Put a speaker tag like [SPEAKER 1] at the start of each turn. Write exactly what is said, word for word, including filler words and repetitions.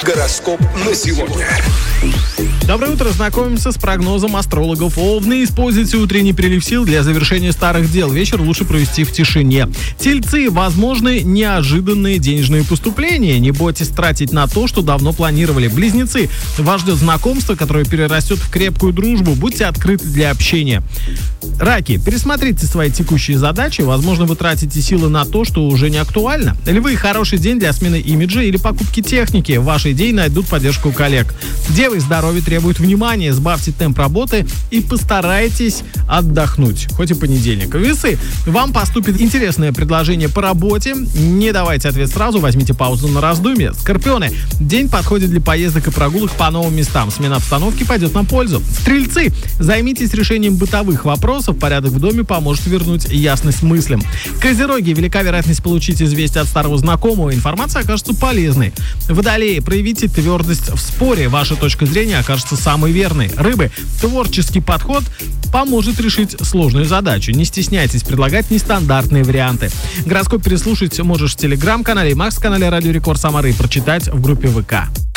[SPEAKER 1] Гороскоп на сегодня.
[SPEAKER 2] Доброе утро, знакомимся с прогнозом астрологов. Овны, используйте утренний прилив сил для завершения старых дел. Вечер лучше провести в тишине. Тельцы, возможны неожиданные денежные поступления. Не бойтесь тратить на то, что давно планировали. Близнецы, вас ждет знакомство, которое перерастет в крепкую дружбу. Будьте открыты для общения. Раки, пересмотрите свои текущие задачи. Возможно, вы тратите силы на то, что уже не актуально. Львы, хороший день для смены имиджа или покупки техники. Ваши идеи найдут поддержку коллег. Девы, здоровье требует внимания. Сбавьте темп работы и постарайтесь отдохнуть. Хоть и понедельник. Весы, вам поступит интересное предложение по работе. Не давайте ответ сразу, возьмите паузу на раздумье. Скорпионы, день подходит для поездок и прогулок по новым местам. Смена обстановки пойдет на пользу. Стрельцы, займитесь решением бытовых вопросов. Порядок в доме поможет вернуть ясность мыслям. Козероги, велика вероятность получить известие от старого знакомого. Информация окажется полезной. Водолеи, проявите твердость в споре. Ваша точка зрения окажется самой верной. Рыбы, творческий подход поможет решить сложную задачу. Не стесняйтесь предлагать нестандартные варианты. Гороскоп переслушать можешь в телеграм-канале и Макс-канале Радио Рекорд Самары и прочитать в группе ВК.